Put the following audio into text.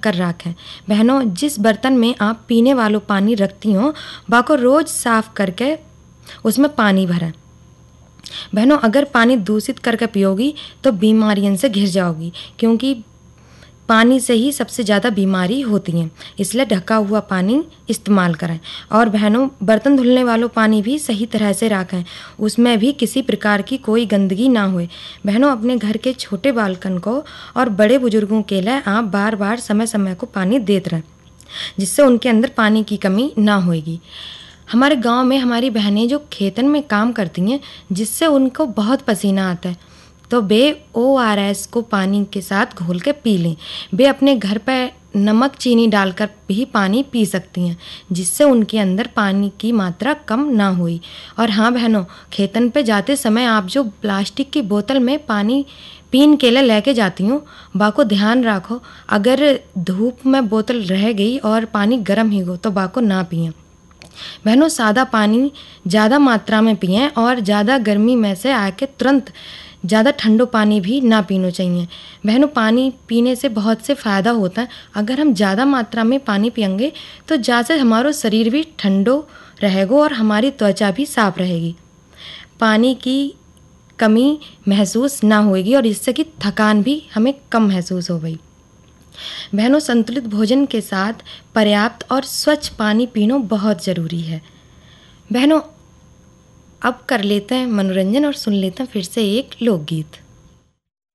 कर राखें। बहनों, जिस बर्तन में आप पीने वाला पानी रखती हो बाको रोज साफ करके उसमें पानी भरें। बहनों, अगर पानी दूषित करके पियोगी तो बीमारियों से घिर जाओगी, क्योंकि पानी से ही सबसे ज़्यादा बीमारी होती हैं। इसलिए ढका हुआ पानी इस्तेमाल करें। और बहनों, बर्तन धुलने वाला पानी भी सही तरह से रखें, उसमें भी किसी प्रकार की कोई गंदगी ना होए। बहनों, अपने घर के छोटे बालकन को और बड़े बुजुर्गों के लिए आप बार बार समय समय को पानी देते रहें, जिससे उनके अंदर पानी की कमी ना होएगी। हमारे गांव में हमारी बहनें जो खेतन में काम करती हैं, जिससे उनको बहुत पसीना आता है, तो वे ORS को पानी के साथ घोल के पी लें। वे अपने घर पर नमक चीनी डालकर भी पानी पी सकती हैं, जिससे उनके अंदर पानी की मात्रा कम ना हुई। और हाँ बहनों, खेतन पे जाते समय आप जो प्लास्टिक की बोतल में पानी पीने के लिए लेके जाती हूँ, बाको ध्यान रखो, अगर धूप में बोतल रह गई और पानी गर्म ही हो तो बाको ना पिएं। बहनों, सादा पानी ज़्यादा मात्रा में पिएं और ज़्यादा गर्मी में से आके तुरंत ज़्यादा ठंडो पानी भी ना पीना चाहिए। बहनों, पानी पीने से बहुत से फ़ायदा होता है। अगर हम ज़्यादा मात्रा में पानी पियेंगे तो जैसे हमारा शरीर भी ठंडो रहेगा और हमारी त्वचा भी साफ रहेगी, पानी की कमी महसूस ना होगी और इससे कि थकान भी हमें कम महसूस होगी। बहनों, संतुलित भोजन के साथ पर्याप्त और स्वच्छ पानी पीना बहुत ज़रूरी है। बहनों, अब कर लेते हैं मनोरंजन और सुन लेते हैं फिर से एक लोकगीत।